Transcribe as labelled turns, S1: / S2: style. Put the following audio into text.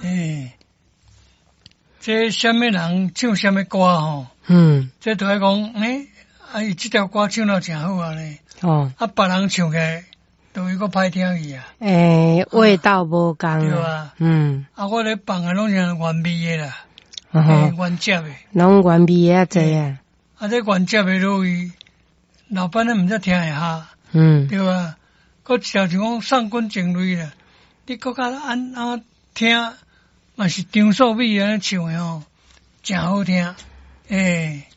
S1: 这什么人唱什么歌吼？这都要讲，伊这条歌唱到真好啊咧。别人唱起来都有个歹听去啊。
S2: 味道无共。
S1: 对啊。我咧放的拢是原味的啦。原汁的。
S2: 拢原味的济啊。
S1: 这原汁的落去，老板咧毋则听会下。对啊。佮条像讲上官情类啦，你佮较按听，嘛是张素美安尼唱的吼，真好听。